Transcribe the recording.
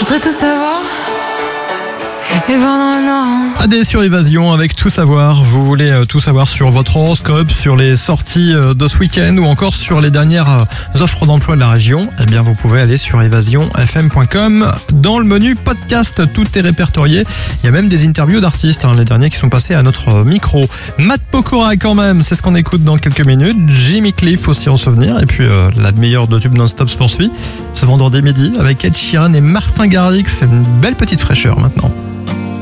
voudrais tout savoir. Et va dans le Nord. AD sur Évasion avec Tout Savoir. Vous voulez tout savoir sur votre horoscope, sur les sorties de ce week-end ou encore sur les dernières offres d'emploi de la région? Eh bien, vous pouvez aller sur évasionfm.com. Dans le menu podcast, tout est répertorié. Il y a même des interviews d'artistes, les derniers qui sont passés à notre micro. Matt Pokora quand même, c'est ce qu'on écoute dans quelques minutes. Jimmy Cliff aussi en souvenir. Et puis la demi-heure de tube non-stop se poursuit ce vendredi midi avec Ed Sheeran et Martin Garrix. C'est une belle petite fraîcheur maintenant.